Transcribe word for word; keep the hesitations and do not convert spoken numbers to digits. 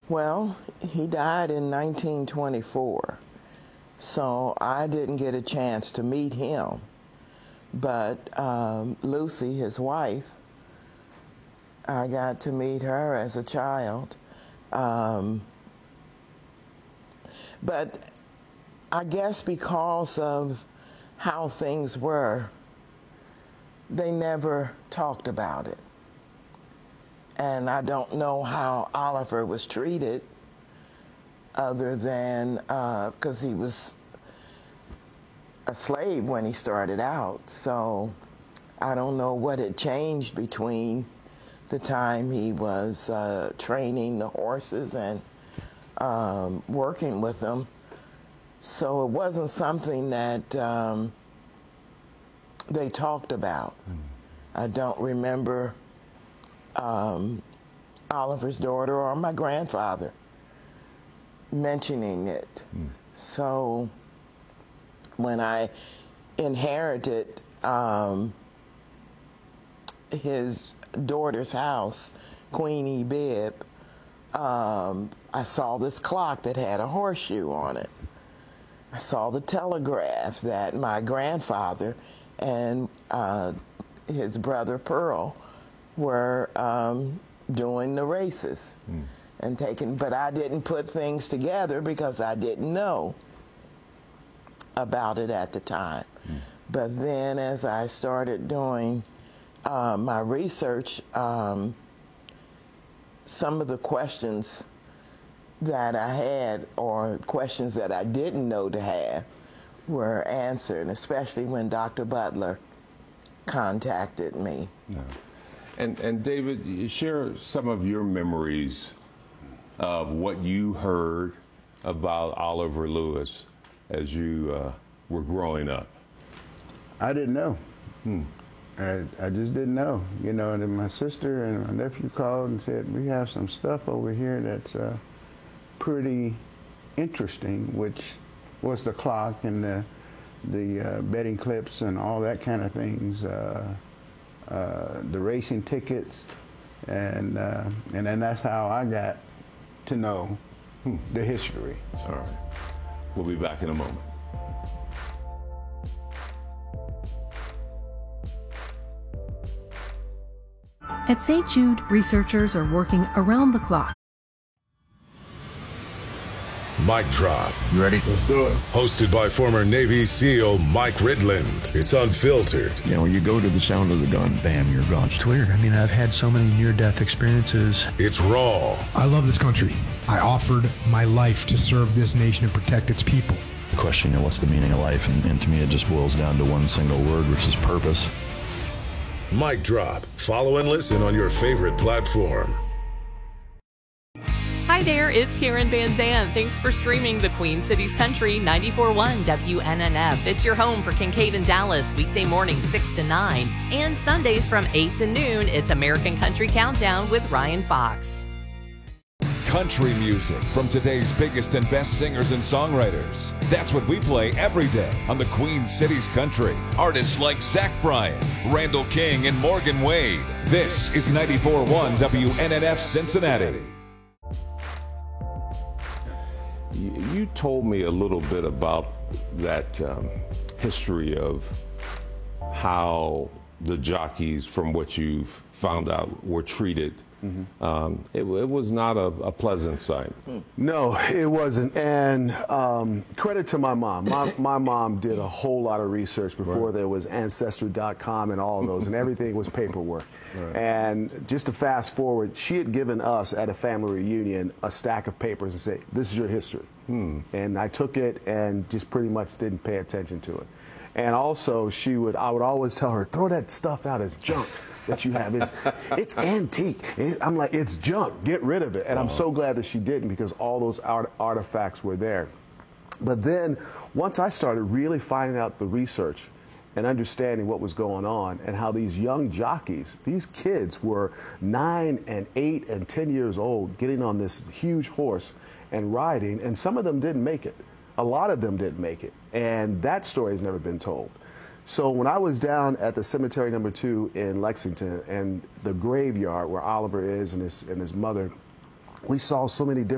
Well, he died in nineteen twenty-four, so I didn't get a chance to meet him. But um, Lucy, his wife, I got to meet her as a child. Um, but I guess because of how things were, they never talked about it. And I don't know how Oliver was treated other than because uh, he was a slave when he started out. So I don't know what had changed between the time he was uh, training the horses and um, working with them. So it wasn't something that um, they talked about. Mm. I don't remember um, Oliver's daughter or my grandfather mentioning it. Mm. So when I inherited um, his daughter's house, Queenie Bibb, um, I saw this clock that had a horseshoe on it. I saw the telegraph that my grandfather and uh, his brother Pearl were um, doing the races mm. and taking, but I didn't put things together because I didn't know about it at the time. Mm. But then as I started doing uh, my research, um, some of the questions that I had or questions that I didn't know to have were answered, especially when Doctor Butler contacted me. No. And, and David, you share some of your memories of what you heard about Oliver Lewis as you uh, were growing up. I didn't know. Hmm. I, I just didn't know. You know, and then my sister and my nephew called and said, we have some stuff over here that's uh, pretty interesting, which was the clock and the, the uh, betting clips and all that kind of things, uh, uh, the racing tickets, and, uh, and then that's how I got to know hmm. the history. All right. We'll be back in a moment. At Saint Jude, researchers are working around the clock. Mic Drop. You ready? Let's do it. Hosted by former Navy SEAL Mike Ridland. It's unfiltered. You know, when you go to the sound of the gun, bam, you're gone. It's weird. I mean, I've had so many near-death experiences. It's raw. I love this country. I offered my life to serve this nation and protect its people. The question, you know, what's the meaning of life? And, and to me, it just boils down to one single word, which is purpose. Mic Drop. Follow and listen on your favorite platform. Hi there, it's Karen Van Zandt. Thanks for streaming the Queen Cities Country ninety-four point one W N N F. It's your home for Kincaid and Dallas, weekday mornings six to nine. And Sundays from eight to noon, it's American Country Countdown with Ryan Fox. Country music from today's biggest and best singers and songwriters. That's what we play every day on the Queen Cities Country. Artists like Zach Bryan, Randall King, and Morgan Wade. This is ninety-four point one W N N F Cincinnati. You told me a little bit about that um, history of how the jockeys, from what you've found out, were treated. Mm-hmm. um, it, it was not a, a pleasant sight. No, it wasn't. And um, credit to my mom. My, my mom did a whole lot of research before right. there was Ancestry dot com and all of those, and everything was paperwork. Right. And just to fast forward, she had given us at a family reunion a stack of papers and said, this is your history. Hmm. And I took it and just pretty much didn't pay attention to it. And also, she would, I would always tell her, throw that stuff out as junk that you have. It's, it's antique. It, I'm like, it's junk. Get rid of it. And uh-huh. I'm so glad that she didn't, because all those art, artifacts were there. But then, once I started really finding out the research and understanding what was going on and how these young jockeys, these kids were nine and eight and ten years old, getting on this huge horse and riding, and some of them didn't make it. A lot of them didn't make it. And that story has never been told. So when I was down at the cemetery number two in Lexington and the graveyard where Oliver is and his, and his mother, we saw so many different